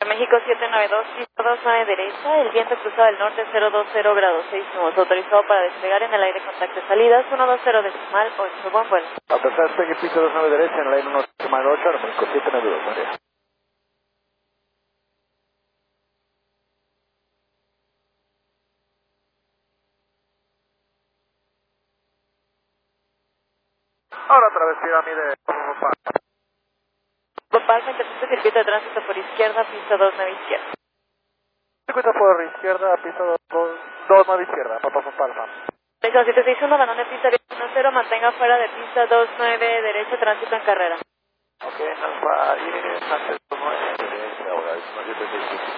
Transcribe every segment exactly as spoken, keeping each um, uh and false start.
México siete nueve dos, pista dos nueve derecha, el viento cruzado del norte cero dos cero grados seis nudos, autorizado para despegar en el aire contacto salidas uno dos cero decimal ocho, buen vuelo. Autorizado despegue pista dos nueve derecha en el aire uno decimal ocho, México siete nueve dos, María. Ahora otra vez pirámide. Bopal, frente a pista circuito de tránsito por izquierda, pista dos nueve izquierda. Circuito por izquierda, pista dos nueve izquierda, papá Palma. México siete seis uno, banón de pista uno cero, mantenga fuera de pista dos nueve derecha, tránsito en carrera. Ok, Alfa diez, antes dos nueve derecha, ahora es uno siete seis.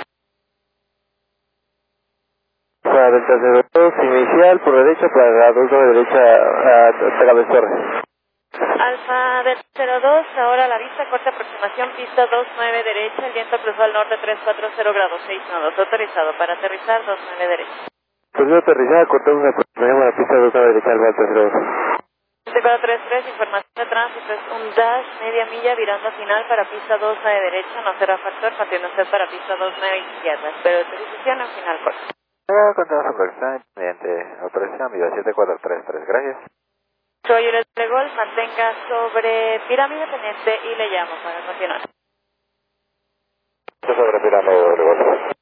Para Delta cero dos, inicial por derecha, para dos nueve derecha, a Tagaves Torres. Alfa Delta cero dos, ahora a la vista, corta aproximación, pista dos nueve derecha, el viento cruzó al norte tres cuatro cero grados seis nudos, autorizado para aterrizar dos nueve derecha. Proceso de aterrizaje, cortamos una aproximación a la pista dos nueve derecha, Alfa Delta cero dos. cuatro tres tres, información de tránsito, es un dash, media milla, virando final para pista dos nueve derecha, no será factor, continúa usted para pista dos nueve izquierda, espero autorización en final corto. Continuamos con autorización, mediante autorización, vida siete cuatro tres tres, gracias. Soy el de Gol, mantenga sobre pirámide pendiente y le llamo para continuar. Sobre pirámide de Gol.